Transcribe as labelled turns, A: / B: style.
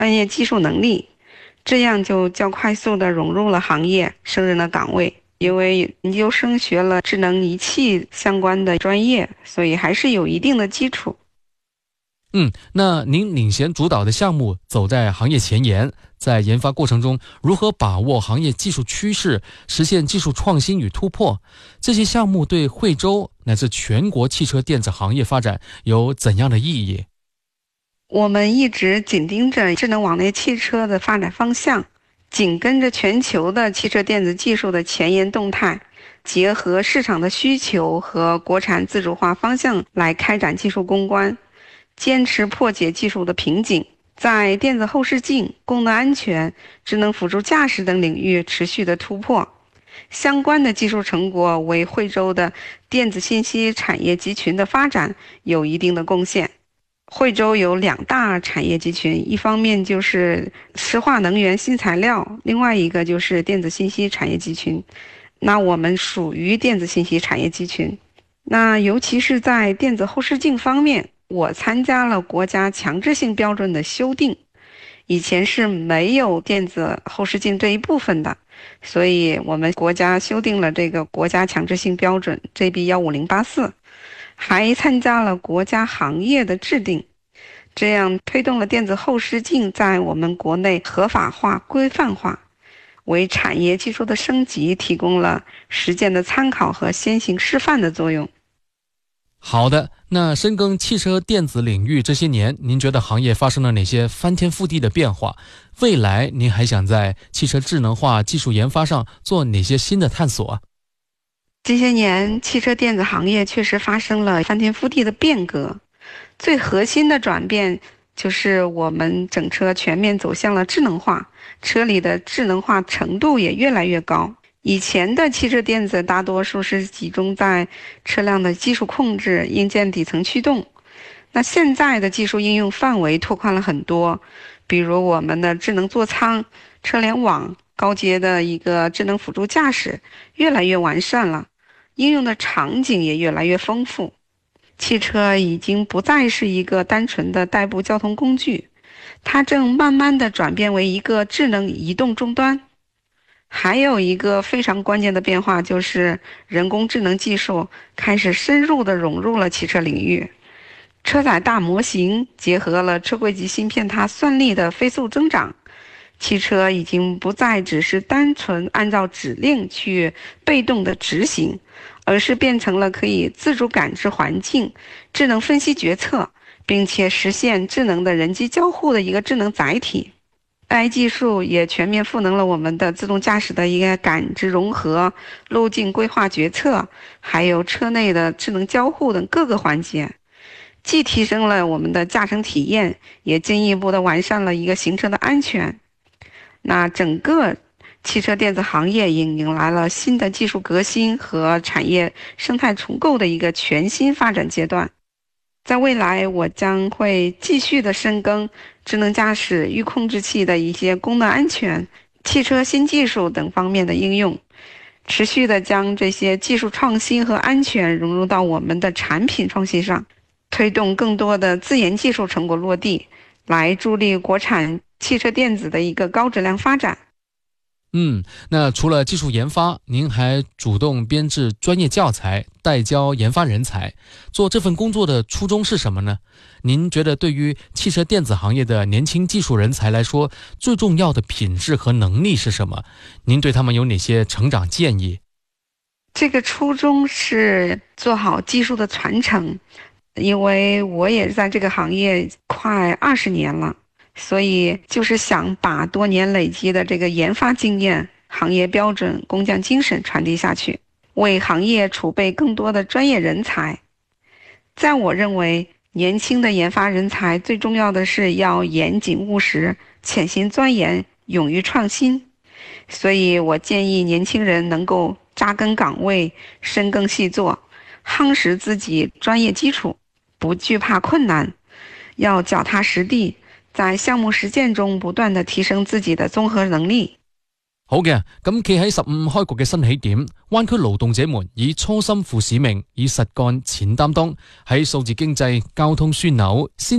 A: 专业技术能力，这样就较快速地融入了行业，胜任了岗位。因为研究生学了智能仪器相关的专业，所以还是有一定的基础。
B: 那您领衔主导的项目走在行业前沿，在研发过程中如何把握行业技术趋势，实现技术创新与突破？这些项目对惠州乃至全国汽车电子行业发展有怎样的意义？
A: 我们一直紧盯着智能网联汽车的发展方向，紧跟着全球的汽车电子技术的前沿动态，结合市场的需求和国产自主化方向来开展技术攻关，坚持破解技术的瓶颈，在电子后视镜、功能安全、智能辅助驾驶等领域持续的突破。相关的技术成果为惠州的电子信息产业集群的发展有一定的贡献。惠州有2大产业集群，一方面就是石化能源新材料，另外一个就是电子信息产业集群。那我们属于电子信息产业集群。那尤其是在电子后视镜方面，我参加了国家强制性标准的修订，以前是没有电子后视镜这一部分的，所以我们国家修订了这个国家强制性标准 GB15084，还参加了国家行业的制定，这样推动了电子后视镜在我们国内合法化、规范化，为产业技术的升级提供了实践的参考和先行示范的作用。
B: 好的，那深耕汽车电子领域这些年，您觉得行业发生了哪些翻天覆地的变化？未来您还想在汽车智能化技术研发上做哪些新的探索啊？
A: 这些年，汽车电子行业确实发生了翻天覆地的变革，最核心的转变就是我们整车全面走向了智能化，车里的智能化程度也越来越高。以前的汽车电子大多数是集中在车辆的技术控制、硬件底层驱动，那现在的技术应用范围拓宽了很多，比如我们的智能座舱、车联网、高阶的一个智能辅助驾驶越来越完善了，应用的场景也越来越丰富。汽车已经不再是一个单纯的代步交通工具，它正慢慢地转变为一个智能移动终端。还有一个非常关键的变化，就是人工智能技术开始深入地融入了汽车领域。车载大模型结合了车柜级芯片它算力的飞速增长，汽车已经不再只是单纯按照指令去被动的执行，而是变成了可以自主感知环境、智能分析决策，并且实现智能的人机交互的一个智能载体。AI 技术也全面赋能了我们的自动驾驶的一个感知融合、路径规划决策，还有车内的智能交互等各个环节，既提升了我们的驾乘体验，也进一步的完善了一个行车的安全。那整个汽车电子行业迎来了新的技术革新和产业生态重构的一个全新发展阶段。在未来，我将会继续的深耕智能驾驶、预控制器的一些功能安全、汽车新技术等方面的应用，持续的将这些技术创新和安全融入到我们的产品创新上，推动更多的自研技术成果落地，来助力国产汽车电子的一个高质量发展。
B: 那除了技术研发，您还主动编制专业教材，带教研发人才。做这份工作的初衷是什么呢？您觉得对于汽车电子行业的年轻技术人才来说，最重要的品质和能力是什么？您对他们有哪些成长建议？
A: 这个初衷是做好技术的传承，因为我也在这个行业快20年了，所以就是想把多年累积的这个研发经验、行业标准、工匠精神传递下去，为行业储备更多的专业人才。在我认为，年轻的研发人才最重要的是要严谨务实、潜心钻研、勇于创新。所以我建议年轻人能够扎根岗位，深耕细作，夯实自己专业基础，不惧怕困難，要腳踏實地，在項目實踐中不斷地提升自己的綜合能力。
B: 好嘅，咁企喺15開局嘅新起點，灣區勞動者們以初心負使命，以實幹錢擔當，喺數字經濟、交通樞紐、